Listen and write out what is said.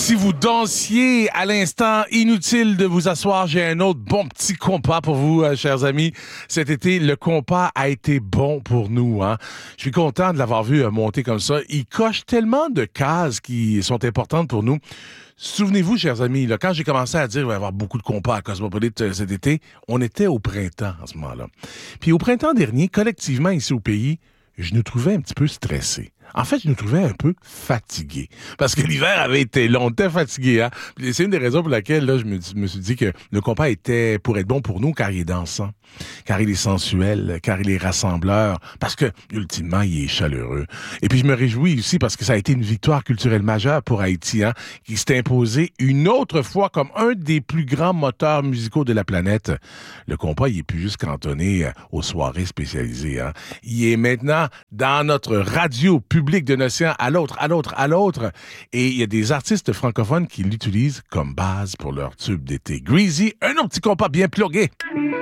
Si vous dansiez à l'instant, inutile de vous asseoir, j'ai un autre bon petit compas pour vous, chers amis. Cet été, le compas a été bon pour nous. Hein? Je suis content de l'avoir vu monter comme ça. Il coche tellement de cases qui sont importantes pour nous. Souvenez-vous, chers amis, là, quand j'ai commencé à dire qu'il va y avoir beaucoup de compas à Cosmopolite cet été, on était au printemps en ce moment-là. Puis au printemps dernier, collectivement ici au pays, je nous trouvais un petit peu stressés. En fait, je nous trouvais un peu fatigués. Parce que l'hiver avait été long, on était fatigués. Hein? C'est une des raisons pour laquelle là, je me suis dit que le compas était pour être bon pour nous, car il est dansant, car il est sensuel, car il est rassembleur, parce que, ultimement, il est chaleureux. Et puis, je me réjouis aussi parce que ça a été une victoire culturelle majeure pour Haïti, hein, qui s'est imposé une autre fois comme un des plus grands moteurs musicaux de la planète. Le compas, il est plus juste cantonné aux soirées spécialisées. Hein. Il est maintenant dans notre radio publique d'un océan à l'autre. Et il y a des artistes francophones qui l'utilisent comme base pour leur tube d'été. Greasy, un autre petit compas bien plugué.